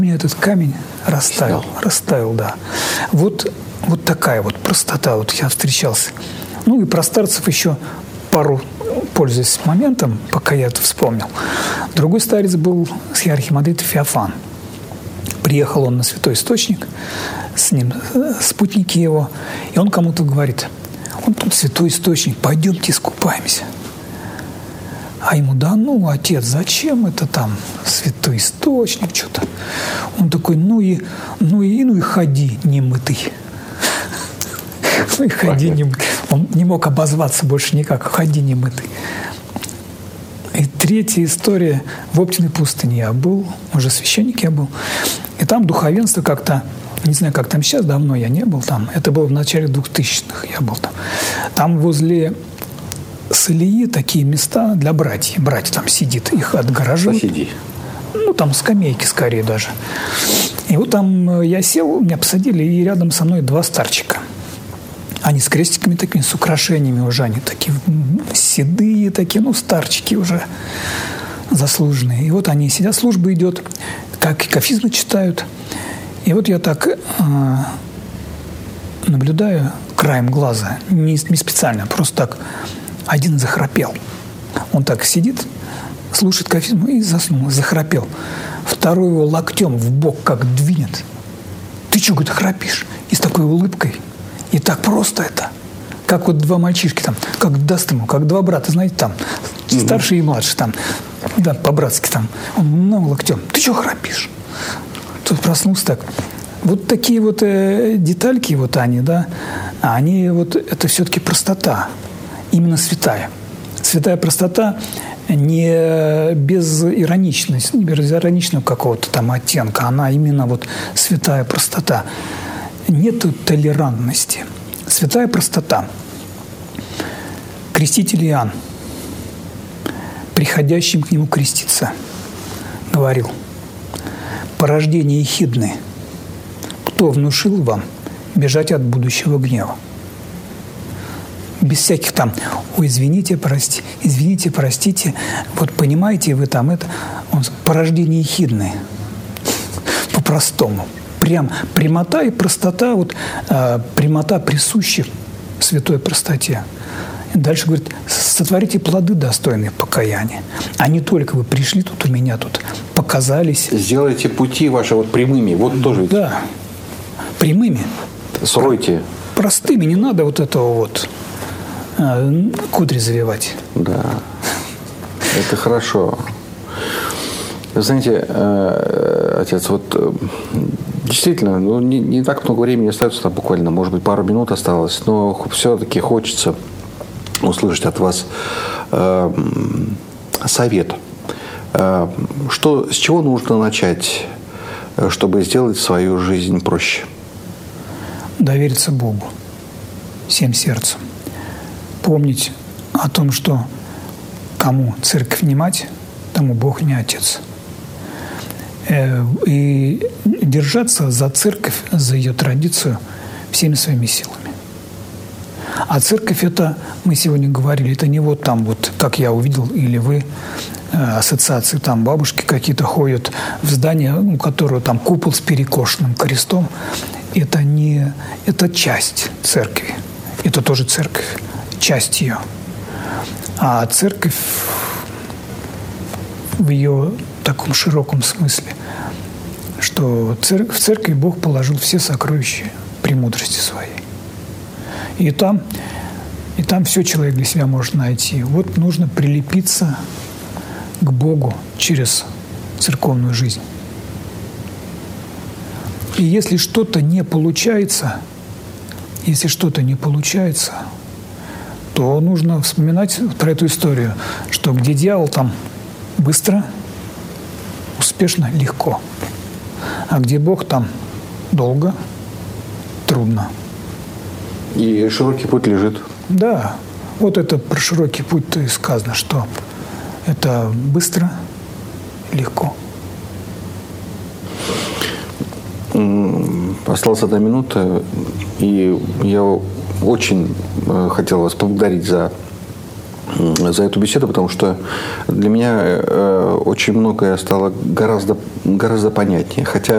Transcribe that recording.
Мне этот камень растаял, да. Вот такая вот простота. Вот я встречался. Ну и про старцев еще пару, пользуясь моментом, пока я это вспомнил. Другой старец был архимандрит Феофан. Приехал он на Святой Источник, с ним спутники его, и он кому-то говорит: он тут Святой Источник, пойдемте искупаемся. А ему: да ну, отец, зачем это там Святой Источник, что-то. Он такой: ну и ходи немытый. Ну и ходи немытый. Он не мог обозваться больше никак, ходи немытый. И третья история. В Оптиной пустыне я был, уже священник я был. И там духовенство как-то, не знаю, как там сейчас, давно я не был там. Это было в начале 2000-х, я был там. Там возле Салии такие места для братьев. Братья там сидит, их отгораживают. Посиди. Ну, там скамейки скорее даже. И вот там я сел, меня посадили, и рядом со мной два старчика. Они с крестиками такими, с украшениями уже, они такие седые такие, ну, старчики уже заслуженные. И вот они сидят, служба идет, как кафизмы читают. И вот я так наблюдаю краем глаза, не специально, просто так. Один захрапел. Он так сидит, слушает кафизм и заснул, захрапел. Второй его локтем в бок как двинет. Ты что, говорит, храпишь? И с такой улыбкой. И так просто это. Как вот два мальчишки там, как даст ему, как два брата, знаете, там, старший и младший там, да, по-братски там. Он локтем. Ты что храпишь? Тут проснулся так. Вот такие вот детальки, вот они, да, они вот, это все-таки простота. Именно святая. Святая простота не без ироничности, не без ироничного какого-то там оттенка. Она именно вот святая простота. Нету толерантности. Святая простота. Креститель Иоанн, приходящим к нему креститься, говорил: порождение ехидны, кто внушил вам бежать от будущего гнева? Без всяких там: ой, извините, простите, вот понимаете вы там это. Он: порождение ехидны. По-простому. Прям прямота и простота, вот прямота присуща святой простоте. И дальше говорит: сотворите плоды, достойные покаяния. А не только вы пришли тут у меня, тут показались. Сделайте пути ваши вот прямыми. Вот тоже. Да, прямыми. Сройте. Простыми, не надо вот этого вот кудри завивать. Да, это хорошо. Вы знаете, отец, вот действительно, ну, не так много времени остается, там буквально, может быть, пару минут осталось, но все-таки хочется услышать от вас совет. С чего нужно начать, чтобы сделать свою жизнь проще? Довериться Богу всем сердцем. Помнить о том, что кому церковь не мать, тому Бог не отец. И держаться за церковь, за ее традицию всеми своими силами. А церковь — это, мы сегодня говорили, это не вот там вот, как я увидел, или вы, ассоциации, там бабушки какие-то ходят в здание, у которого там купол с перекошенным крестом. Это не, это часть церкви. Это тоже церковь, часть ее. А церковь в ее таком широком смысле, что в церкви Бог положил все сокровища премудрости своей. И там все человек для себя может найти. Вот нужно прилепиться к Богу через церковную жизнь. И если что-то не получается, то нужно вспоминать про эту историю, что где дьявол, там быстро, успешно, легко. А где Бог, там долго, трудно. И широкий путь лежит. Да. Вот это про широкий путь-то и сказано, что это быстро, легко. Осталась 1 минута, и я очень хотел вас поблагодарить за эту беседу, потому что для меня очень многое стало гораздо понятнее. Хотя